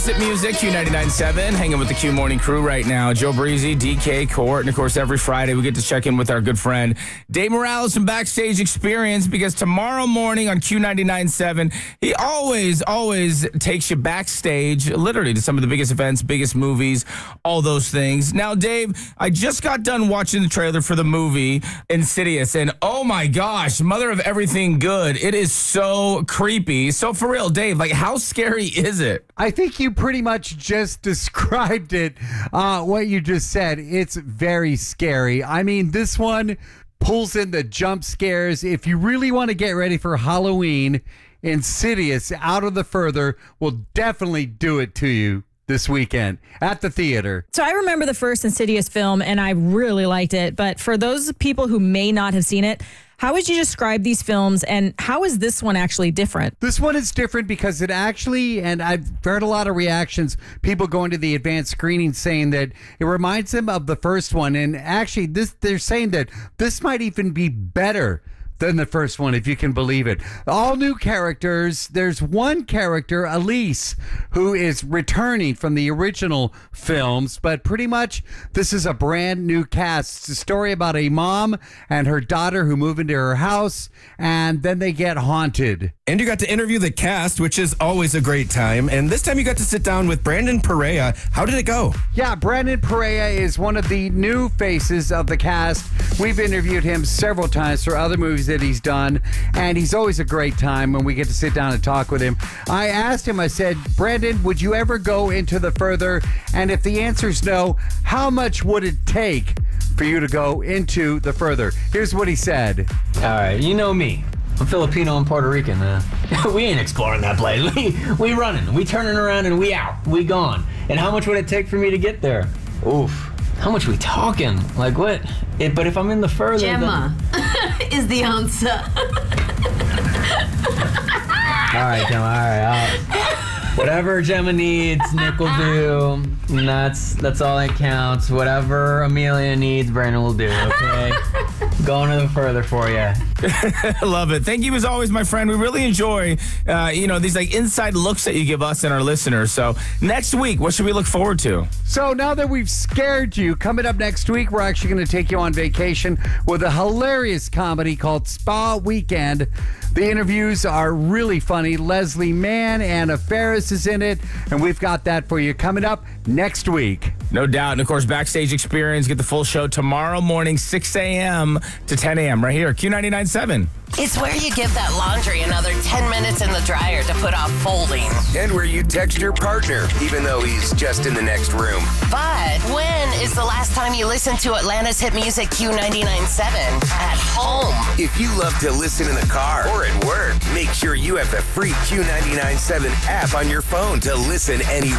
Hit Music, Q99.7, hanging with the Q Morning Crew right now. Joe Breezy, DK, Court, and of course every Friday we get to check in with our good friend Dave Morales from Backstage Experience, because tomorrow morning on Q99.7, he always takes you backstage, literally to some of the biggest events, biggest movies, all those things. Now, Dave, I just got done watching the trailer for the movie Insidious, and oh my gosh, mother of everything good, it is so creepy. So for real, Dave, like, how scary is it? I think you pretty much just described it, what you just said. It's very scary. I mean, this one pulls in the jump scares. If you really want to get ready for Halloween, Insidious, Out of the Further will definitely do it to you this weekend at the theater. So I remember the first Insidious film, and I really liked it. But for those people who may not have seen it, how would you describe these films, and how is this one actually different? This one is different because it actually, and I've heard a lot of reactions, people going to the advanced screening saying that it reminds them of the first one. And actually, they're saying that this might even be better than the first one, if you can believe it. All new characters. There's one character, Elise, who is returning from the original films, but pretty much this is a brand new cast. It's a story about a mom and her daughter who move into her house, and then they get haunted. And you got to interview the cast, which is always a great time. And this time you got to sit down with Brandon Perea. How did it go? Yeah, Brandon Perea is one of the new faces of the cast. We've interviewed him several times for other movies that he's done, and he's always a great time when we get to sit down and talk with him. I asked him, I said, Brandon, would you ever go into the further? And if the answer is no, how much would it take for you to go into the further? Here's what he said. All right, you know me. I'm Filipino and Puerto Rican. We ain't exploring that place. We running. We turning around and we out. We gone. And how much would it take for me to get there? Oof. How much we talking? Like what? But if I'm in the further... Gemma is the answer. All right, Gemma. All right. Whatever Gemma needs, Nick will do. And that's all that counts. Whatever Amelia needs, Brandon will do, okay? Going a little further for you. I love it. Thank you as always, my friend. We really enjoy, these like inside looks that you give us and our listeners. So next week, what should we look forward to? So now that we've scared you, coming up next week, we're actually going to take you on vacation with a hilarious comedy called Spa Weekend. The interviews are really funny. Leslie Mann, Anna Faris is in it, and we've got that for you coming up next week. No doubt. And of course, Backstage Experience, get the full show tomorrow morning, 6 a.m. to 10 a.m. right here, Q99.7. It's where you give that laundry another 10 minutes in the dryer to put off folding. And where you text your partner, even though he's just in the next room. But when is the last time you listened to Atlanta's hit music Q99.7 at home? If you love to listen in the car or at work, make sure you have the free Q99.7 app on your phone to listen anywhere.